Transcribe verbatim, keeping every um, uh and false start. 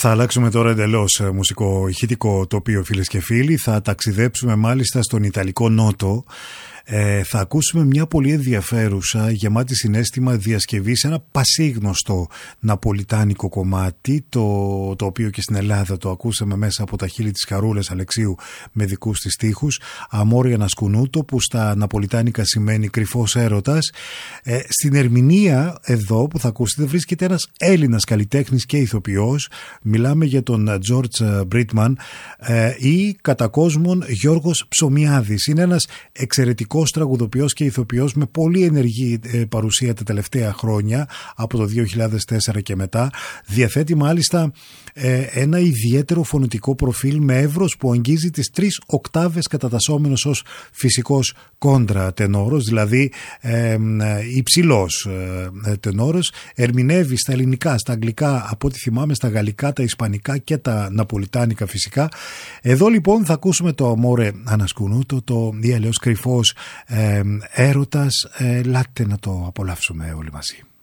Θα αλλάξουμε τώρα εντελώς μουσικό ηχητικό τοπίο, φίλες και φίλοι. Θα ταξιδέψουμε μάλιστα στον Ιταλικό Νότο. Ε, θα ακούσουμε μια πολύ ενδιαφέρουσα, γεμάτη συναίσθημα διασκευή σε ένα πασίγνωστο ναπολιτάνικο κομμάτι, το, το οποίο και στην Ελλάδα το ακούσαμε μέσα από τα χείλη της Χαρούλας Αλεξίου με δικούς της στίχους, Αμόρια Νασκουνούτο, που στα ναπολιτάνικα σημαίνει κρυφός έρωτας. Ε, στην ερμηνεία εδώ που θα ακούσετε βρίσκεται ένας Έλληνας καλλιτέχνης και ηθοποιός. Μιλάμε για τον George Britman ε, ή κατά κόσμον Γιώργος Ψωμιάδης. Είναι ένας εξαιρετικός τραγουδοποιός και ηθοποιός με πολύ ενεργή ε, παρουσία τα τελευταία χρόνια, από το δύο χιλιάδες τέσσερα και μετά. Διαθέτει μάλιστα ε, ένα ιδιαίτερο φωνητικό προφίλ με εύρος που αγγίζει τις τρεις οκτάβες, κατατασσόμενος ως φυσικός κόντρα τενόρος, δηλαδή ε, ε, υψηλός ε, τενόρος. Ερμηνεύει στα ελληνικά, στα αγγλικά, από ό,τι θυμάμαι στα γαλλικά, τα ισπανικά και τα ναπολιτάνικα φυσικά. Εδώ λοιπόν θα ακούσουμε το Αμόρε Ανασκουνούτο, το ή αλλιώς κρυφός Ε, έρωτας. Ε, λάτε να το απολαύσουμε όλοι μαζί.